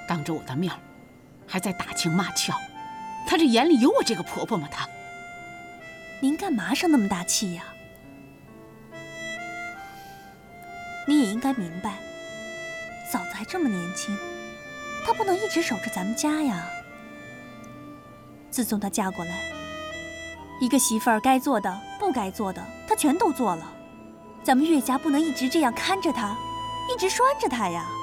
当着我的面还在打情骂俏，她这眼里有我这个婆婆吗？她， 您干嘛生那么大气呀？你也应该明白，嫂子还这么年轻，她不能一直守着咱们家呀。自从她嫁过来，一个媳妇儿该做的、不该做的，她全都做了。咱们岳家不能一直这样看着她，一直拴着她呀。